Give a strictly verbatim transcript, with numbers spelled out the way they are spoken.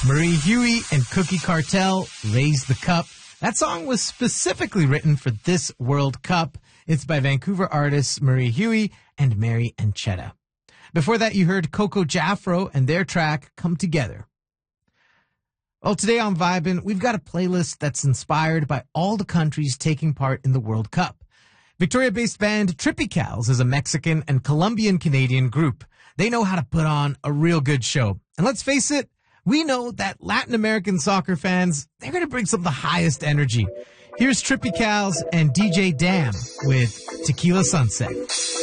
Marie Huey and Cookie Cartel, Raise the Cup. That song was specifically written for this World Cup. It's by Vancouver artists Marie Huey and Mary Anchetta. Before that, you heard Coco Jaffro and their track, Come Together. Well, today on Vibin', we've got a playlist that's inspired by all the countries taking part in the World Cup. Victoria-based band Tropicals is a Mexican and Colombian-Canadian group. They know how to put on a real good show. And let's face it, we know that Latin American soccer fans, they're going to bring some of the highest energy. Here's Tropicals and D J Dam with Tequila Sunset.